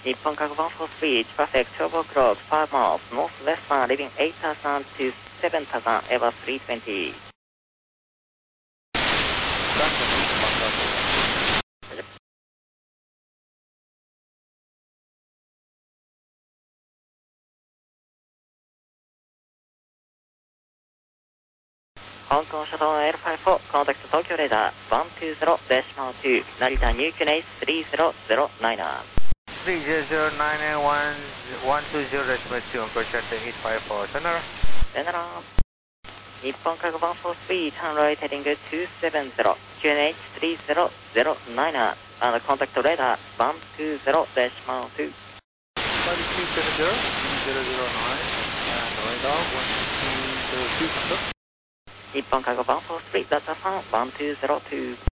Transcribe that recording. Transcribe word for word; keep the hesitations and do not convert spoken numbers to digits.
日本cargo one four three, traffic twelve o'clock, five miles, northwestbound, leaving eight thousand to seven thousand, Airbus three twenty. 香港シャトル エルファイブフォー、コンタクト東京レーダー ワンツーゼロデシマルツー、成田ニューキュネイススリーゼロゼロナイナー。 スリーゼロゼロナイナーワンツーゼロデシマルツー、オンコールシャトルエイトファイブフォー、さよなら。 さよなら。日本cargo one four three, turn right heading two seven zero, Q N H three zero zero nine, and contact radar one two zero decimal two. five three seven zero, three zero zero nine, and radar one two zero two, 日本cargo one four three, Delta one one two zero two.